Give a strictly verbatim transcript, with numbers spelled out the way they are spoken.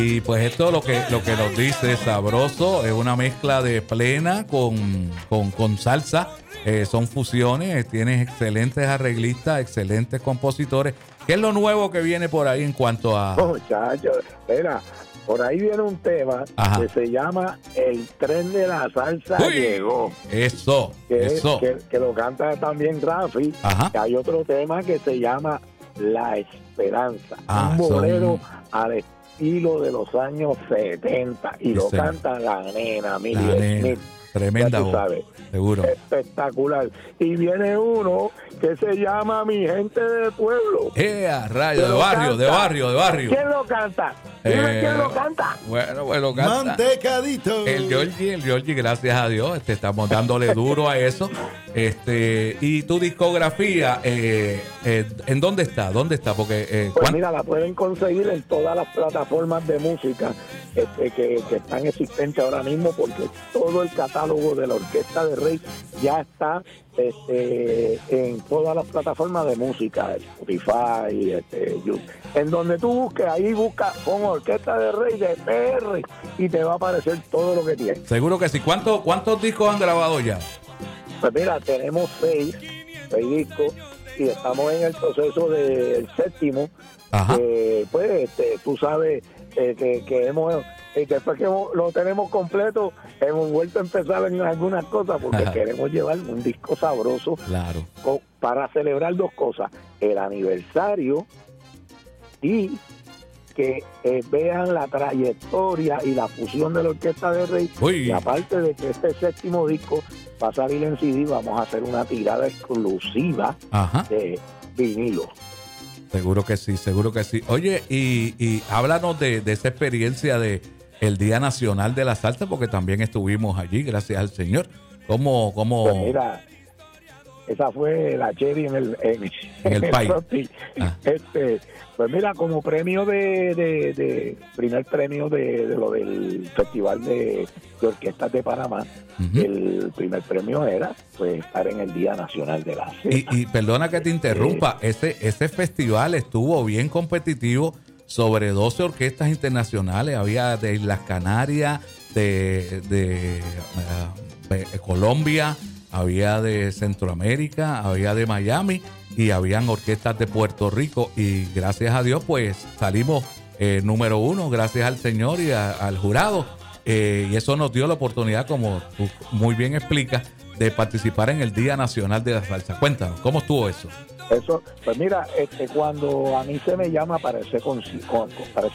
Y pues esto lo que lo que nos dice Sabroso es una mezcla de plena con, con, con salsa. Eh, son fusiones, tienes excelentes arreglistas, excelentes compositores. ¿Qué es lo nuevo que viene por ahí en cuanto a...? Muchachos, mira, por ahí viene un tema Ajá. que se llama El Tren de la Salsa Uy, Llegó. Eso, que eso. Es, que, que lo canta también Rafi. Ajá. Que hay otro tema que se llama La Esperanza. Ah, un bolero son... al estilo de los años setenta. Y lo Ese. canta la nena, Millie La nena. Smith. Tremenda ya tú voz, sabes. Seguro. Espectacular. Y viene uno que se llama Mi Gente de Pueblo. ¡Eh, a rayo! De barrio, canta. de barrio, de barrio. ¿Quién lo canta? Dime eh, quién lo canta. Bueno, pues lo canta. Mantecadito. El Georgie, el Georgie, gracias a Dios. Este, estamos dándole duro a eso. Este, y tu discografía, eh, eh, ¿en dónde está? ¿Dónde está? Porque eh, pues mira, la pueden conseguir en todas las plataformas de música este, que, que están existentes ahora mismo, porque todo el catálogo de la Orquesta de Rey ya está este, en todas las plataformas de música, Spotify, este, YouTube. En donde tú busques, ahí busca, pon Orquesta de Rey de P R y te va a aparecer todo lo que tiene. Seguro que sí. ¿Cuántos, cuántos discos han grabado ya? Pues mira, tenemos seis, seis discos y estamos en el proceso del séptimo. Ajá. Eh, pues este, tú sabes eh, que, que hemos... Y después que lo tenemos completo, hemos vuelto a empezar en algunas cosas porque Ajá. queremos llevar un disco sabroso claro. con, para celebrar dos cosas: el aniversario y que eh, vean la trayectoria y la fusión de la Orquesta de Rey. Uy. Y aparte de que este séptimo disco va a salir en C D, vamos a hacer una tirada exclusiva Ajá. de vinilo. Seguro que sí, seguro que sí. Oye, y, y háblanos de, de esa experiencia de el Día Nacional de la Salsa, porque también estuvimos allí, gracias al Señor. ¿Cómo, cómo? Pues mira, esa fue la cherry en el, en, en el, el país. Ah. Este, pues mira, como premio de, de, de primer premio de, de lo del Festival de, de Orquestas de Panamá, uh-huh. el primer premio era pues estar en el Día Nacional de la Salsa. Y, y perdona que te interrumpa, eh, ese, ese festival estuvo bien competitivo, sobre doce orquestas internacionales, había de Islas Canarias, de, de, uh, de Colombia, había de Centroamérica, había de Miami y habían orquestas de Puerto Rico, y gracias a Dios pues salimos eh, número uno, gracias al Señor y a, al jurado, eh, y eso nos dio la oportunidad, como tú muy bien explicas, de participar en el Día Nacional de la Salsa. Cuéntanos, ¿cómo estuvo eso? Eso, pues mira, este, cuando a mí se me llama para ese, con, con, para